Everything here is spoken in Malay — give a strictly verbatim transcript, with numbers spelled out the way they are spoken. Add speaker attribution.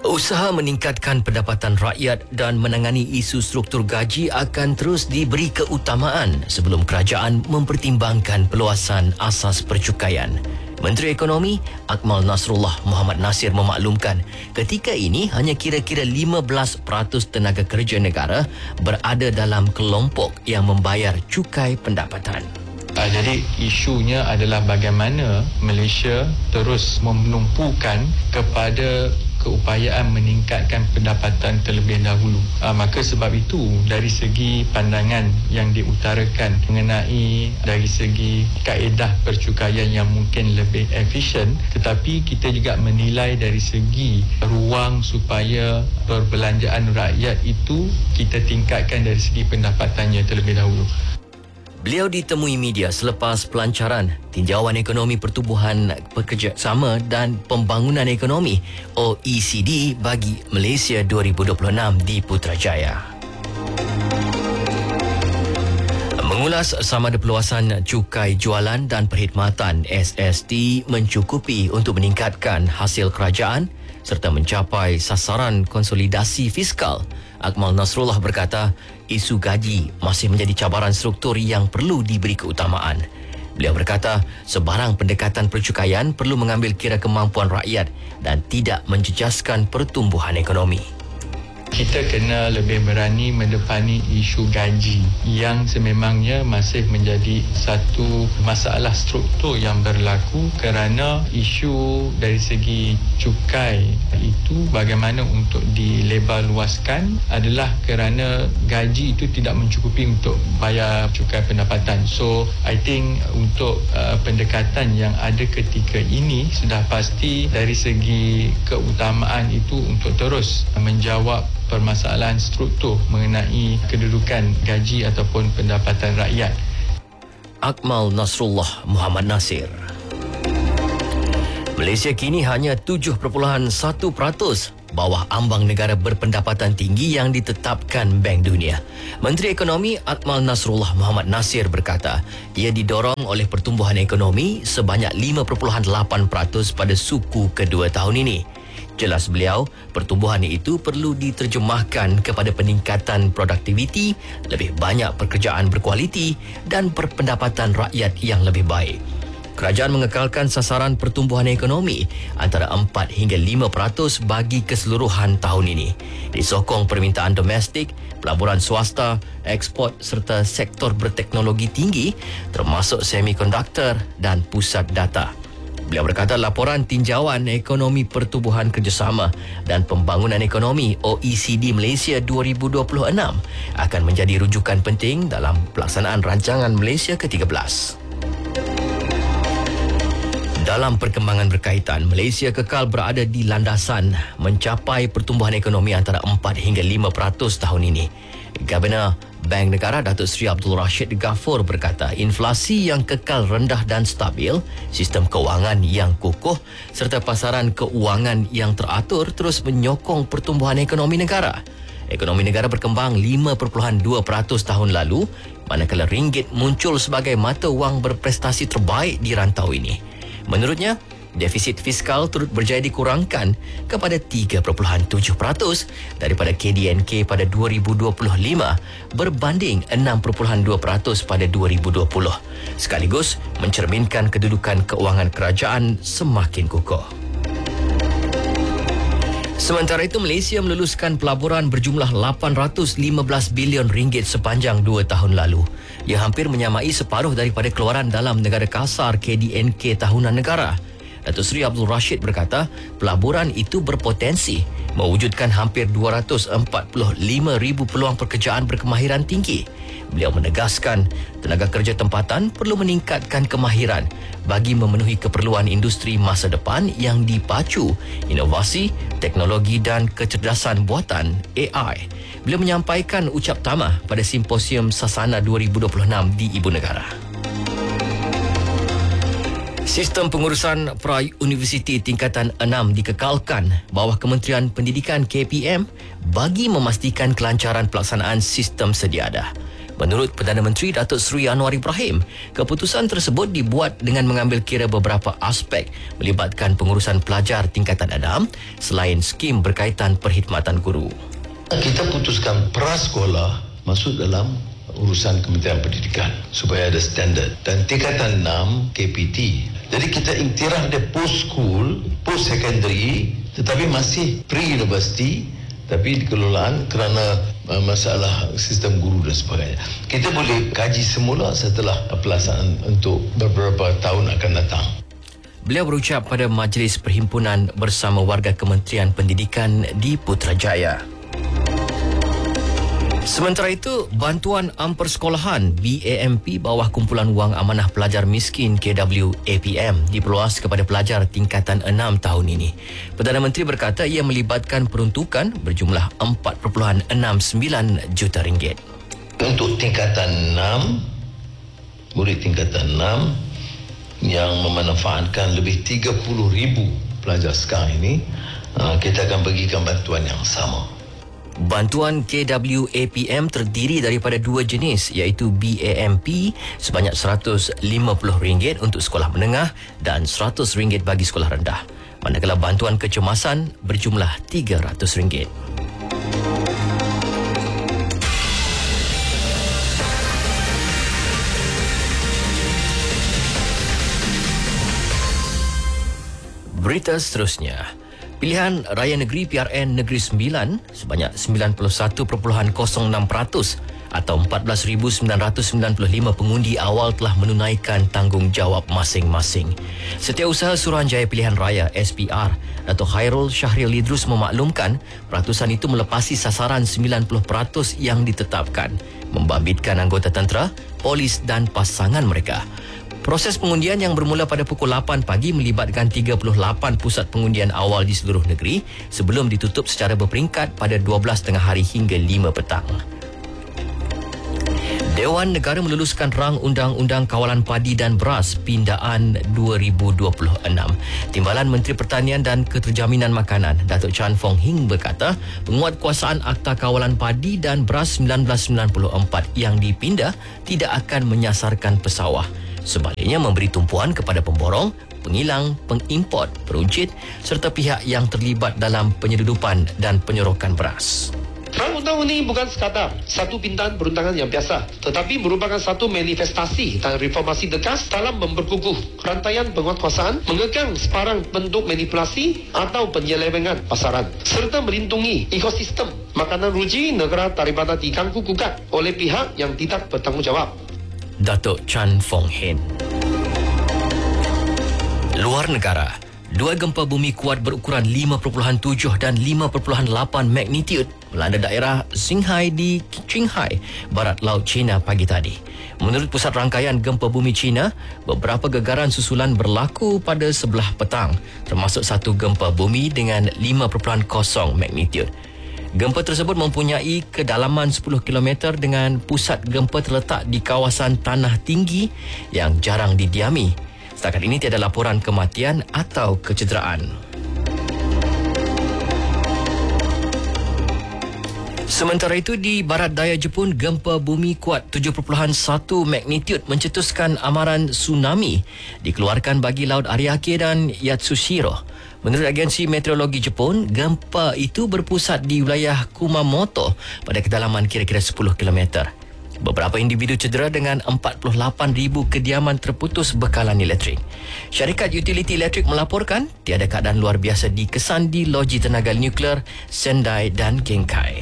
Speaker 1: Usaha meningkatkan pendapatan rakyat dan menangani isu struktur gaji akan terus diberi keutamaan sebelum kerajaan mempertimbangkan peluasan asas percukaian. Menteri Ekonomi Akmal Nasrullah Muhammad Nasir memaklumkan ketika ini hanya kira-kira lima belas peratus tenaga kerja negara berada dalam kelompok yang membayar cukai pendapatan.
Speaker 2: Uh, jadi isunya adalah bagaimana Malaysia terus menumpukan kepada keupayaan meningkatkan pendapatan terlebih dahulu. Uh, maka sebab itu dari segi pandangan yang diutarakan mengenai dari segi kaedah percukaian yang mungkin lebih efisien, tetapi kita juga menilai dari segi ruang supaya perbelanjaan rakyat itu kita tingkatkan dari segi pendapatannya terlebih dahulu.
Speaker 1: Beliau ditemui media selepas pelancaran Tinjauan Ekonomi Pertubuhan Bekerjasama dan Pembangunan Ekonomi O E C D bagi Malaysia dua ribu dua puluh enam di Putrajaya. Mengulas sama ada peluasan cukai jualan dan perkhidmatan S S T mencukupi untuk meningkatkan hasil kerajaan serta mencapai sasaran konsolidasi fiskal, Akmal Nasrullah berkata isu gaji masih menjadi cabaran struktur yang perlu diberi keutamaan. Beliau berkata sebarang pendekatan percukaian perlu mengambil kira kemampuan rakyat dan tidak menjejaskan pertumbuhan ekonomi.
Speaker 2: Kita kena lebih berani mendepani isu gaji yang sememangnya masih menjadi satu masalah struktur yang berlaku kerana isu dari segi cukai itu bagaimana untuk dilebarluaskan adalah kerana gaji itu tidak mencukupi untuk bayar cukai pendapatan. So, I think untuk uh, pendekatan yang ada ketika ini sudah pasti dari segi keutamaan itu untuk terus menjawab permasalahan struktur mengenai kedudukan gaji ataupun pendapatan rakyat.
Speaker 1: Akmal Nasrullah Muhammad Nasir. Malaysia kini hanya tujuh perpuluhan satu peratus bawah ambang negara berpendapatan tinggi yang ditetapkan Bank Dunia. Menteri Ekonomi Akmal Nasrullah Muhammad Nasir berkata, ia didorong oleh pertumbuhan ekonomi sebanyak lima perpuluhan lapan peratus pada suku kedua tahun ini. Jelas beliau, pertumbuhan itu perlu diterjemahkan kepada peningkatan produktiviti, lebih banyak pekerjaan berkualiti dan berpendapatan rakyat yang lebih baik. Kerajaan mengekalkan sasaran pertumbuhan ekonomi antara empat hingga lima peratus bagi keseluruhan tahun ini. Disokong permintaan domestik, pelaburan swasta, ekspor serta sektor berteknologi tinggi termasuk semikonduktor dan pusat data. Beliau berkata laporan Tinjauan Ekonomi Pertubuhan Kerjasama dan Pembangunan Ekonomi O E C D Malaysia dua ribu dua puluh enam akan menjadi rujukan penting dalam pelaksanaan rancangan Malaysia ke tiga belas. Dalam perkembangan berkaitan, Malaysia kekal berada di landasan mencapai pertumbuhan ekonomi antara empat hingga lima peratus tahun ini. Governor Bank Negara Datuk Seri Abdul Rashid Ghafur berkata inflasi yang kekal rendah dan stabil, sistem kewangan yang kukuh serta pasaran keuangan yang teratur terus menyokong pertumbuhan ekonomi negara. Ekonomi negara berkembang lima perpuluhan dua peratus tahun lalu, manakala ringgit muncul sebagai mata wang berprestasi terbaik di rantau ini. Menurutnya, defisit fiskal turut berjaya dikurangkan kepada tiga perpuluhan tujuh peratus daripada K D N K pada dua ribu dua puluh lima berbanding enam perpuluhan dua peratus pada dua ribu dua puluh, sekaligus mencerminkan kedudukan keuangan kerajaan semakin kukuh. Sementara itu, Malaysia meluluskan pelaburan berjumlah lapan ratus lima belas bilion ringgit sepanjang dua tahun lalu. Ia hampir menyamai separuh daripada keluaran dalam negara kasar K D N K tahunan negara. Datuk Seri Abdul Rashid berkata, pelaburan itu berpotensi mewujudkan hampir dua ratus empat puluh lima ribu peluang pekerjaan berkemahiran tinggi. Beliau menegaskan, tenaga kerja tempatan perlu meningkatkan kemahiran bagi memenuhi keperluan industri masa depan yang dipacu inovasi, teknologi dan kecerdasan buatan A I. Beliau menyampaikan ucap tamah pada Simposium Sasana dua ribu dua puluh enam di Ibu Negara. Sistem pengurusan pra-universiti tingkatan enam dikekalkan bawah Kementerian Pendidikan K P M bagi memastikan kelancaran pelaksanaan sistem sedia ada. Menurut Perdana Menteri Datuk Seri Anwar Ibrahim, keputusan tersebut dibuat dengan mengambil kira beberapa aspek melibatkan pengurusan pelajar tingkatan enam selain skim berkaitan perkhidmatan guru.
Speaker 3: Kita putuskan prasekolah masuk dalam urusan Kementerian Pendidikan supaya ada standard, dan tingkatan enam K P T. Jadi kita iktiraf dia post school, post secondary, tetapi masih pre-university, tapi dikelolaan kerana uh, masalah sistem guru dan sebagainya. Kita boleh kaji semula setelah pelaksanaan untuk beberapa tahun akan datang.
Speaker 1: Beliau berucap pada Majlis Perhimpunan bersama warga Kementerian Pendidikan di Putrajaya. Sementara itu, Bantuan Ampersekolahan B A M P bawah Kumpulan Wang Amanah Pelajar Miskin K W A P M diperluas kepada pelajar tingkatan enam tahun ini. Perdana Menteri berkata ia melibatkan peruntukan berjumlah empat perpuluhan enam sembilan juta ringgit.
Speaker 3: Untuk tingkatan enam, murid tingkatan enam yang memanfaatkan lebih tiga puluh ribu pelajar sekarang ini, kita akan bagikan bantuan yang sama.
Speaker 1: Bantuan K W A P M terdiri daripada dua jenis, iaitu B A M P sebanyak seratus lima puluh ringgit untuk sekolah menengah dan seratus ringgit bagi sekolah rendah. Manakala bantuan kecemasan berjumlah tiga ratus ringgit. Berita seterusnya. Pilihan Raya Negeri P R N Negeri Sembilan sebanyak sembilan puluh satu perpuluhan kosong enam peratus atau empat belas ribu sembilan ratus sembilan puluh lima pengundi awal telah menunaikan tanggungjawab masing-masing. Setiausaha Suruhanjaya Pilihan Raya S P R Datuk Khairul Syahril Idrus memaklumkan peratusan itu melepasi sasaran sembilan puluh peratus yang ditetapkan, membabitkan anggota tentera, polis dan pasangan mereka. Proses pengundian yang bermula pada pukul lapan pagi melibatkan tiga puluh lapan pusat pengundian awal di seluruh negeri sebelum ditutup secara berperingkat pada dua belas tengah hari hingga lima petang. Dewan Negara meluluskan rang Undang-Undang Kawalan Padi dan Beras Pindaan dua ribu dua puluh enam. Timbalan Menteri Pertanian dan Keterjaminan Makanan, Datuk Chan Fong Hing berkata, penguatkuasaan Akta Kawalan Padi dan Beras seribu sembilan ratus sembilan puluh empat yang dipindah tidak akan menyasarkan pesawah. Sebaliknya memberi tumpuan kepada pemborong, pengilang, pengimport, peruncit serta pihak yang terlibat dalam penyeludupan dan penyorokan beras.
Speaker 4: Rang undang-undang ini bukan sekadar satu pindaan perundangan yang biasa, tetapi merupakan satu manifestasi dan reformasi tegas dalam memperkukuh rantaian penguatkuasaan, mengekang sebarang bentuk manipulasi atau penyelewengan pasaran, serta melindungi ekosistem makanan ruji negara daripada diganggu gugat oleh pihak yang tidak bertanggungjawab.
Speaker 1: Datuk Chan Fong Hin. Luar negara, dua gempa bumi kuat berukuran lima perpuluhan tujuh dan lima perpuluhan lapan magnitude melanda daerah Xinghai di Qinghai, barat laut China pagi tadi. Menurut Pusat Rangkaian Gempa Bumi China, beberapa gegaran susulan berlaku pada sebelah petang, termasuk satu gempa bumi dengan lima perpuluhan kosong magnitude. Gempa tersebut mempunyai kedalaman sepuluh kilometer dengan pusat gempa terletak di kawasan tanah tinggi yang jarang didiami. Setakat ini tiada laporan kematian atau kecederaan. Sementara itu, di barat daya Jepun, gempa bumi kuat tujuh perpuluhan satu magnitude mencetuskan amaran tsunami dikeluarkan bagi Laut Ariake dan Yatsushiro. Menurut agensi meteorologi Jepun, gempa itu berpusat di wilayah Kumamoto pada kedalaman kira-kira sepuluh kilometer. Beberapa individu cedera dengan empat puluh lapan ribu kediaman terputus bekalan elektrik. Syarikat utiliti elektrik melaporkan tiada keadaan luar biasa dikesan di loji tenaga nuklear Sendai dan Genkai.